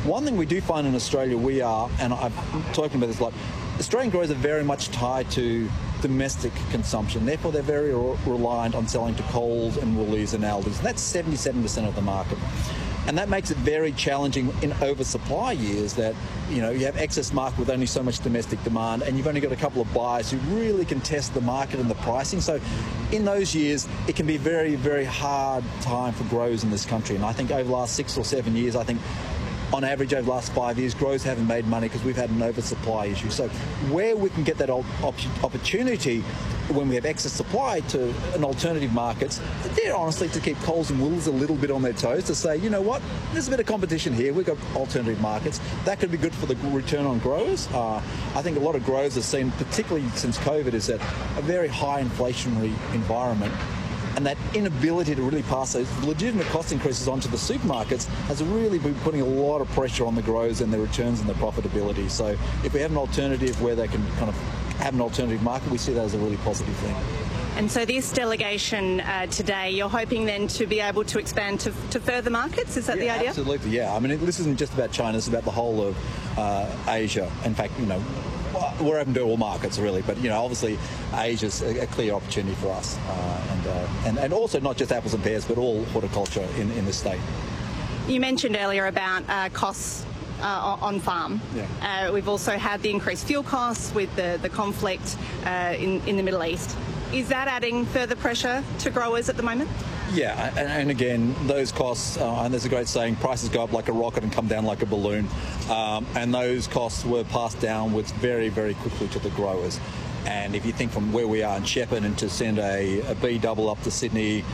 One thing we do find in Australia, we are, and I've talked about this a lot, Australian growers are very much tied to domestic consumption. Therefore, they're very reliant on selling to Coles and Woolies and Aldi's. And that's 77% of the market. And that makes it very challenging in oversupply years that, you have excess market with only so much domestic demand, and you've only got a couple of buyers who really can test the market and the pricing. So in those years, it can be a very, very hard time for growers in this country. And I think over the last 6 or 7 years, I think on average over the last 5 years, growers haven't made money because we've had an oversupply issue. So where we can get that opportunity when we have excess supply to an alternative markets, they're honestly to keep Coles and Woolies a little bit on their toes to say, you know what, there's a bit of competition here. We've got alternative markets. That could be good for the return on growers. I think a lot of growers have seen, particularly since COVID, is that a very high inflationary environment. And that inability to really pass those legitimate cost increases onto the supermarkets has really been putting a lot of pressure on the growers and their returns and their profitability. So if we have an alternative where they can kind of have an alternative market, we see that as a really positive thing. And so this delegation today, you're hoping then to be able to expand to further markets? Is that the idea? Absolutely, yeah. I mean, this isn't just about China, it's about the whole of Asia. In fact, we're open to all markets really, but obviously Asia's a clear opportunity for us, and also not just apples and pears, but all horticulture in the state. You mentioned earlier about costs on farm. Yeah. We've also had the increased fuel costs with the conflict in the Middle East. Is that adding further pressure to growers at the moment? Yeah, and again, those costs, and there's a great saying, prices go up like a rocket and come down like a balloon. And those costs were passed downwards very, very quickly to the growers. And if you think from where we are in Shepparton and to send a B double up to Sydney,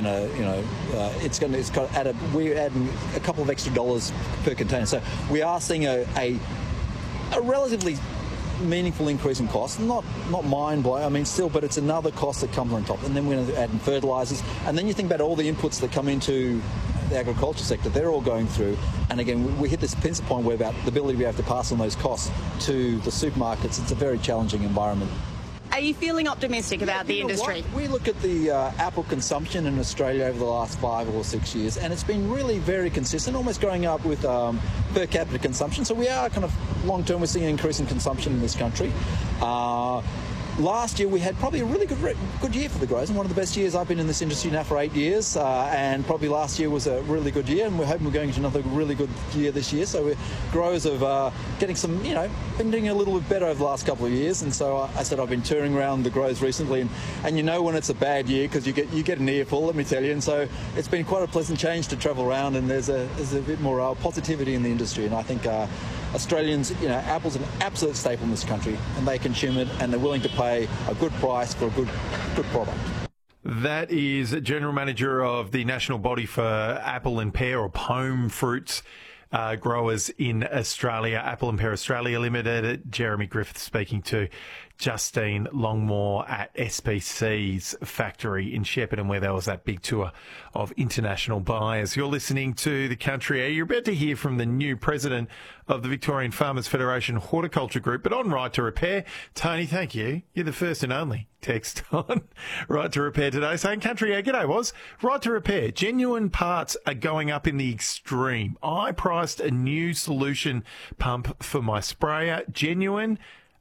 we're adding a couple of extra dollars per container. So we are seeing a relatively meaningful increase in costs, not mind-blowing, I mean still, but it's another cost that comes on top. And then we're going to add in fertilisers, and then you think about all the inputs that come into the agriculture sector, they're all going through. And again, we hit this pincer point where about the ability we have to pass on those costs to the supermarkets. It's a very challenging environment. Are you feeling optimistic about the industry? We look at the apple consumption in Australia over the last 5 or 6 years, and it's been really very consistent, almost going up with per capita consumption. So we are kind of long-term, we're seeing an increase in consumption in this country. Last year we had probably a really good year for the growers, and one of the best years. I've been in this industry now for 8 years, and probably last year was a really good year, and we're hoping we're going into another really good year this year. So growers of getting some, been doing a little bit better over the last couple of years. And so I said I've been touring around the growers recently, and when it's a bad year because you get an earful, let me tell you. And so it's been quite a pleasant change to travel around, and there's a bit more positivity in the industry, and I think Australians, apple's an absolute staple in this country, and they consume it, and they're willing to pay a good price for a good product. That is General Manager of the National Body for Apple and Pear, or Pome Fruits growers in Australia, Apple and Pear Australia Limited, Jeremy Griffith, speaking to Justine Longmore at SPC's factory in Shepparton, where there was that big tour of international buyers. You're listening to The Country Air. You're about to hear from the new president of the Victorian Farmers Federation Horticulture Group, but on Right to Repair. Tony, thank you. You're the first and only text on Right to Repair today saying, Country Air, g'day was. Right to Repair, genuine parts are going up in the extreme. I priced a new solution pump for my sprayer, genuine,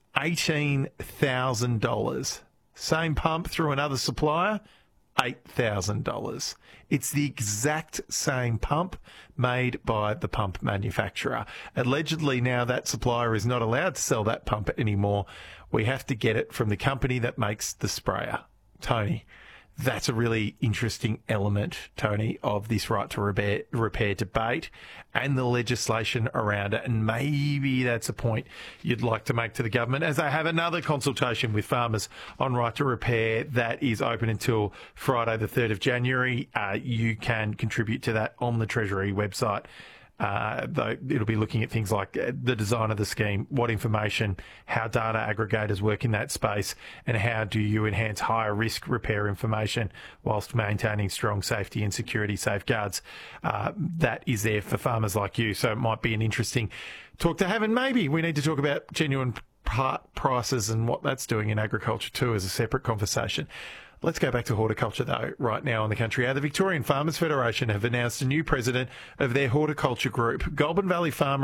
$18,000. Same pump through another supplier, $8,000. It's the exact same pump made by the pump manufacturer. Allegedly now that supplier is not allowed to sell that pump anymore. We have to get it from the company that makes the sprayer. Tony, that's a really interesting element, Tony, of this Right to Repair debate and the legislation around it. And maybe that's a point you'd like to make to the government, as they have another consultation with farmers on Right to Repair that is open until Friday the 3rd of January. You can contribute to that on the Treasury website. Though it'll be looking at things like the design of the scheme, what information, how data aggregators work in that space, and how do you enhance higher risk repair information whilst maintaining strong safety and security safeguards. That is there for farmers like you. So it might be an interesting talk to have. And maybe we need to talk about genuine part prices and what that's doing in agriculture too as a separate conversation. Let's go back to horticulture, though, right now in the country. The Victorian Farmers Federation have announced a new president of their horticulture group. Goulburn Valley farmer